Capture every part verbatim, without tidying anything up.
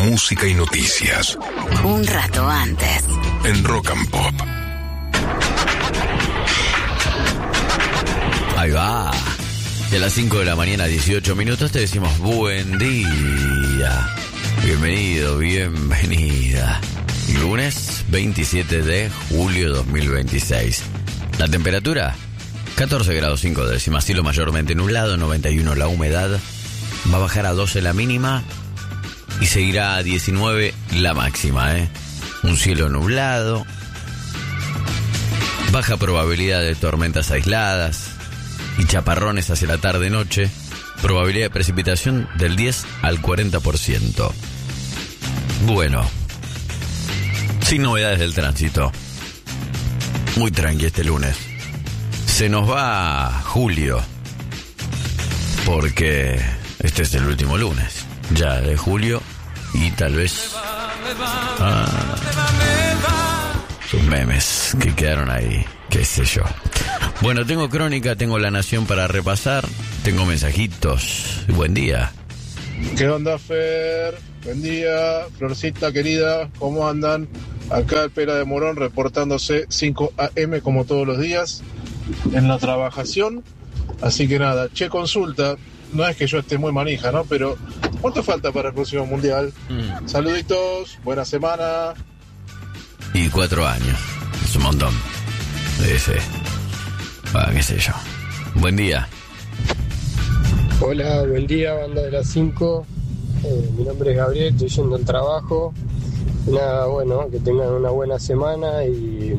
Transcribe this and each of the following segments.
música y noticias. Un rato antes. En Rock and Pop. Ahí va. Y a las cinco de la mañana, dieciocho minutos, te decimos buen día. Bienvenido, bienvenida. Lunes veintisiete de julio dos mil veintiséis. La temperatura, catorce grados cinco décimas. Cielo mayormente nublado, noventa y uno la humedad. Va a bajar a doce la mínima y seguirá a diecinueve la máxima, ¿eh? Un cielo nublado. Baja probabilidad de tormentas aisladas y chaparrones hacia la tarde-noche. Probabilidad de precipitación del diez al cuarenta por ciento. Bueno, sin novedades del tránsito. Muy tranqui este lunes. Se nos va julio, porque este es el último lunes ya de julio y tal vez ah, sus memes que quedaron ahí, qué sé yo. Bueno, tengo crónica, tengo La Nación para repasar, tengo mensajitos. Buen día. ¿Qué onda, Fer? Buen día, Florcita querida, ¿cómo andan? Acá el Pera de Morón reportándose cinco a eme como todos los días en la trabajación. Así que nada, che, consulta, no es que yo esté muy manija, ¿no? Pero ¿cuánto falta para el próximo mundial? Mm. Saluditos, buena semana. Y cuatro años, es un montón. Ese, ah, qué sé yo. Buen día. Hola, buen día, banda de las cinco. Eh, mi nombre es Gabriel, estoy yendo al trabajo. Nada, bueno, que tengan una buena semana y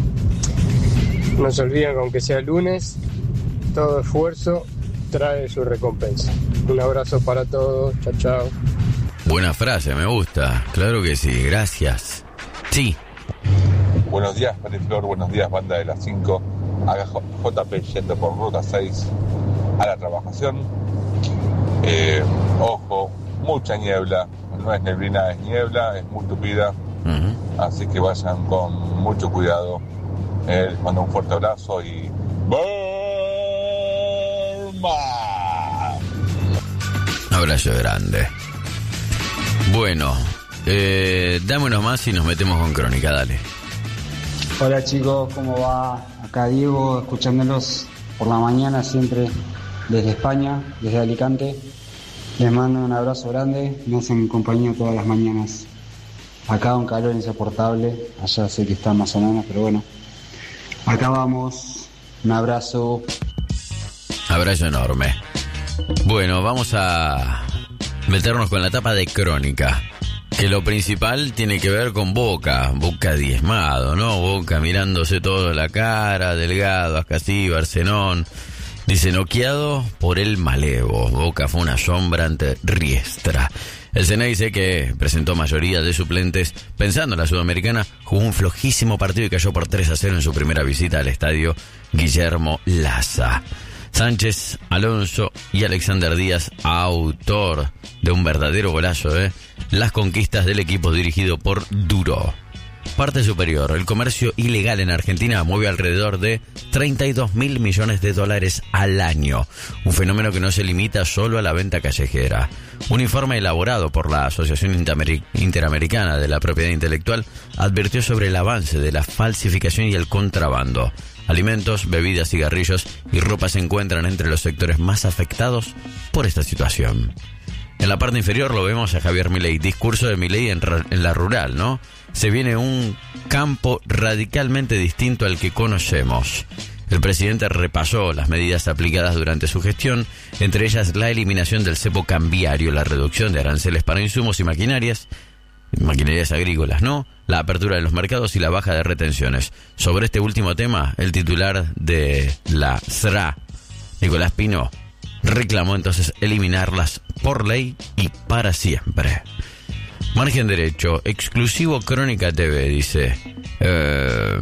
no se olviden que aunque sea lunes, todo esfuerzo trae su recompensa. Un abrazo para todos, chao, chao. Buena frase, me gusta, claro que sí, gracias. Sí. Buenos días, Flor, buenos días, banda de las cinco. Acá J P yendo por ruta seis a la trabajación. Eh, ojo, mucha niebla, no es neblina, es niebla, es muy tupida, uh-huh. Así que vayan con mucho cuidado. Eh, les mando un fuerte abrazo y ¡Burma! Abrazo grande. Bueno, eh, dámonos más y nos metemos con crónica, dale. Hola chicos, ¿cómo va? Acá Diego, escuchándolos por la mañana siempre desde España, desde Alicante. Les mando un abrazo grande, me hacen compañía todas las mañanas. Acá un calor insoportable, allá sé que está más o menos, pero bueno. Acá vamos, un abrazo. Abrazo enorme. Bueno, vamos a meternos con la etapa de crónica. Que lo principal tiene que ver con Boca, Boca diezmado, ¿no? Boca mirándose todo la cara, Delgado, Ascasí, Barcenón. Dice, noqueado por el malevo. Boca fue una sombra ante Riestra. El C N E dice que presentó mayoría de suplentes pensando en la Sudamericana. Jugó un flojísimo partido y cayó por tres a cero en su primera visita al estadio Guillermo Laza. Sánchez, Alonso y Alexander Díaz, autor de un verdadero golazo, ¿eh? Las conquistas del equipo dirigido por Duro. Parte superior. El comercio ilegal en Argentina mueve alrededor de treinta y dos mil millones de dólares al año. Un fenómeno que no se limita solo a la venta callejera. Un informe elaborado por la Asociación Interamericana de la Propiedad Intelectual advirtió sobre el avance de la falsificación y el contrabando. Alimentos, bebidas, cigarrillos y ropa se encuentran entre los sectores más afectados por esta situación. En la parte inferior lo vemos a Javier Milei, discurso de Milei en, en la rural, ¿no? Se viene un campo radicalmente distinto al que conocemos. El presidente repasó las medidas aplicadas durante su gestión, entre ellas la eliminación del cepo cambiario, la reducción de aranceles para insumos y maquinarias, maquinarias agrícolas, ¿no? La apertura de los mercados y la baja de retenciones. Sobre este último tema, el titular de la S R A, Nicolás Pino, reclamó entonces eliminarlas por ley y para siempre. Margen derecho, exclusivo Crónica T V, dice. Eh,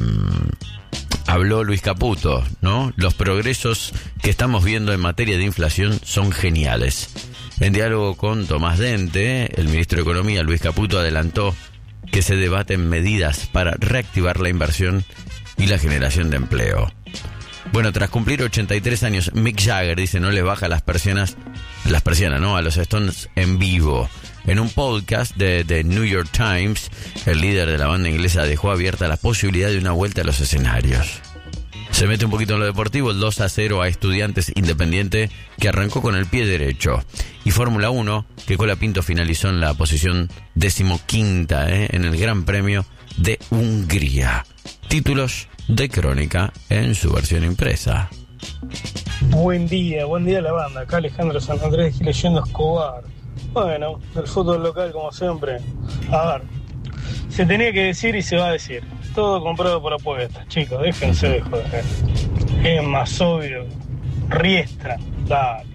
habló Luis Caputo, ¿no? Los progresos que estamos viendo en materia de inflación son geniales. En diálogo con Tomás Dente, el ministro de Economía, Luis Caputo, adelantó que se debaten medidas para reactivar la inversión y la generación de empleo. Bueno, tras cumplir ochenta y tres años, Mick Jagger dice no le baja las persianas las persianas, ¿no? A los Stones en vivo. En un podcast de The New York Times, el líder de la banda inglesa dejó abierta la posibilidad de una vuelta a los escenarios. Se mete un poquito en lo deportivo, el dos a cero a Estudiantes Independiente, que arrancó con el pie derecho. Y Fórmula uno, que Colapinto finalizó en la posición decimoquinta ¿eh? en el Gran Premio de Hungría. Títulos de Crónica en su versión impresa. Buen día, buen día a la banda. Acá Alejandro San Andrés leyendo Escobar. Bueno, el fútbol local como siempre. A ver, se tenía que decir y se va a decir. Todo comprado por apuestas, chicos, déjense de joder. Es más obvio. Riestra, dale.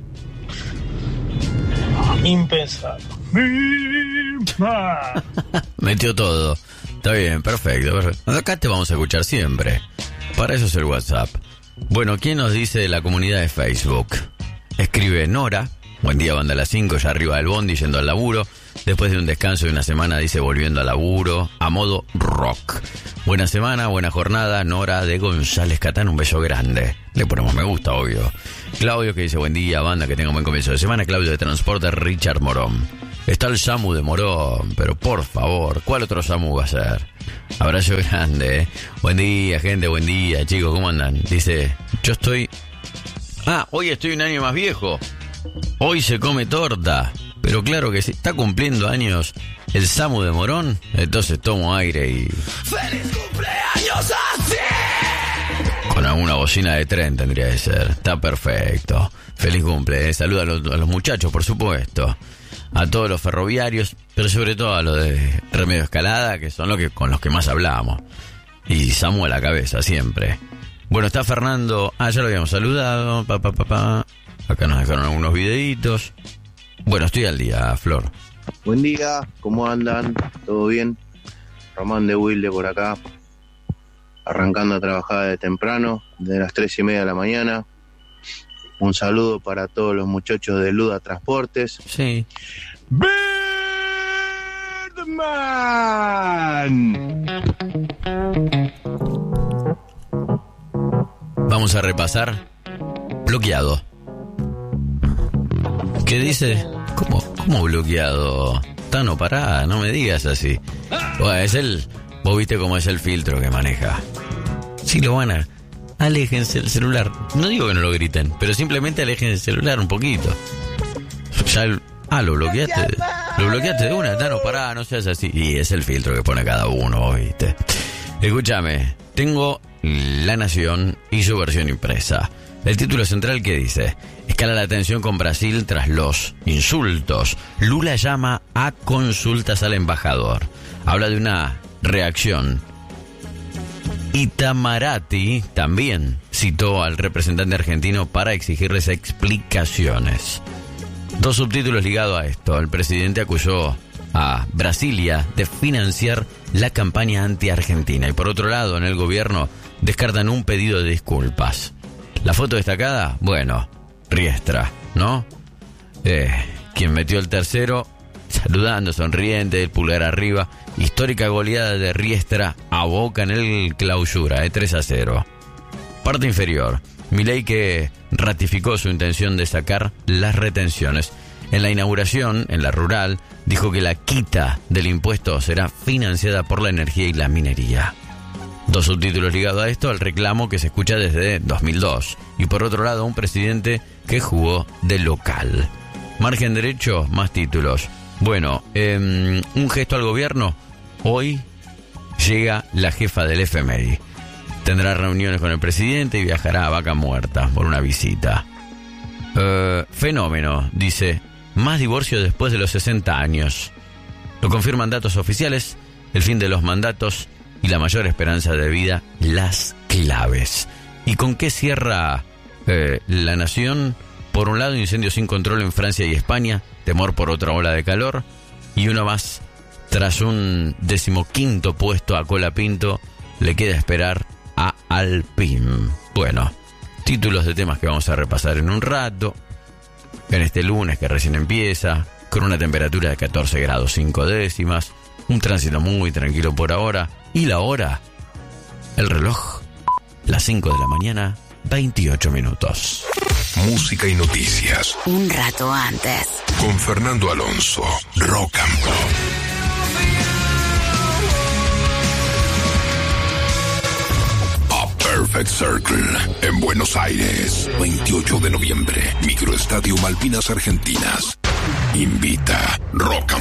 Impensable. Metió todo. Está bien, perfecto, perfecto. Acá te vamos a escuchar siempre. Para eso es el WhatsApp. Bueno, ¿quién nos dice de la comunidad de Facebook? Escribe Nora. Buen día, banda a las cinco, ya arriba del bondi, yendo al laburo. Después de un descanso de una semana, dice, volviendo al laburo, a modo rock. Buena semana, buena jornada, Nora de González Catán, un beso grande. Le ponemos me gusta, obvio. Claudio, que dice, buen día, banda, que tenga un buen comienzo de semana. Claudio de Transporte, Richard Morón. Está el Samu de Morón, pero por favor, ¿cuál otro Samu va a ser? Abrazo grande, ¿eh? Buen día, gente, buen día, chicos, ¿cómo andan? Dice, yo estoy... Ah, hoy estoy un año más viejo. Hoy se come torta. Pero claro que si está cumpliendo años el Samu de Morón, entonces tomo aire y... ¡Feliz cumpleaños así! Con alguna bocina de tren tendría que ser. Está perfecto. Feliz cumple, ¿eh? Saluda a los, a los muchachos, por supuesto. A todos los ferroviarios, pero sobre todo a los de Remedio Escalada, que son los que con los que más hablamos. Y Samu a la cabeza, siempre. Bueno, está Fernando... Ah, ya lo habíamos saludado. Pa, pa, pa, pa. Acá nos dejaron algunos videitos. Bueno, estoy al día, Flor. Buen día, ¿cómo andan? ¿Todo bien? Román de Wilde por acá. Arrancando a trabajar de temprano, de las tres y media de la mañana. Un saludo para todos los muchachos de Luda Transportes. Sí. Birdman. Vamos a repasar. Bloqueado. ¿Qué dice? ¿Cómo, cómo bloqueado? Tano, pará, no me digas así. Bueno, es el... Vos viste cómo es el filtro que maneja. Sí, lo van a... Aléjense el celular. No digo que no lo griten, pero simplemente alejen el celular un poquito. Ya el... Ah, lo bloqueaste. Lo bloqueaste de una, Tano, pará, no seas así. Y es el filtro que pone cada uno, ¿viste? Escúchame, tengo La Nación y su versión impresa. El título central que dice: escala la tensión con Brasil tras los insultos. Lula llama a consultas al embajador. Habla de una reacción. Itamaraty también citó al representante argentino para exigirles explicaciones. Dos subtítulos ligados a esto. El presidente acusó a Brasilia de financiar la campaña anti-argentina. Y por otro lado, en el gobierno descartan un pedido de disculpas. La foto destacada, bueno, Riestra, ¿no? Eh, quien metió el tercero, saludando, sonriente, el pulgar arriba. Histórica goleada de Riestra a Boca en el clausura, eh, tres a cero. Parte inferior, Milei, que ratificó su intención de sacar las retenciones. En la inauguración, en la rural, dijo que la quita del impuesto será financiada por la energía y la minería. Dos subtítulos ligados a esto, el reclamo que se escucha desde dos mil dos. Y por otro lado, un presidente que jugó de local. Margen derecho, más títulos. Bueno, eh, un gesto al gobierno. Hoy llega la jefa del F M I. Tendrá reuniones con el presidente y viajará a Vaca Muerta por una visita. Eh, fenómeno, dice. Más divorcio después de los sesenta años. Lo confirman datos oficiales. El fin de los mandatos y la mayor esperanza de vida, las claves. ¿Y con qué cierra eh, La Nación? Por un lado, incendios sin control en Francia y España, temor por otra ola de calor, y uno más, tras un decimoquinto puesto a Colapinto, le queda esperar a Alpine. Bueno, títulos de temas que vamos a repasar en un rato, en este lunes que recién empieza, con una temperatura de catorce grados cinco décimas, un tránsito muy tranquilo por ahora. Y la hora, el reloj, las cinco de la mañana, veintiocho minutos. música y noticias. Un rato antes. Con Fernando Alonso, Rock and Pop. Perfect Circle, en Buenos Aires, veintiocho de noviembre, Microestadio Malvinas Argentinas. Invita Rock and